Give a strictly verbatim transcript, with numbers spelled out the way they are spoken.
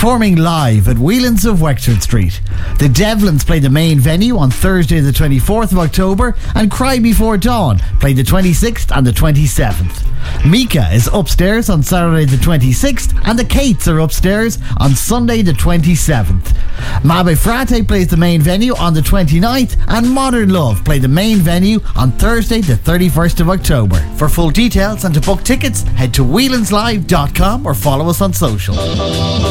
Performing live at Whelan's of Wexford Street. The Devlins play the main venue on Thursday the twenty-fourth of October, and Cry Before Dawn play the twenty-sixth and the twenty-seventh. Mika is upstairs on Saturday the twenty-sixth, and the Cates are upstairs on Sunday the twenty-seventh. Mabe Frate plays the main venue on the twenty-ninth, and Modern Love play the main venue on Thursday the thirty-first of October. For full details and to book tickets, head to wheelanslive dot com or follow us on social.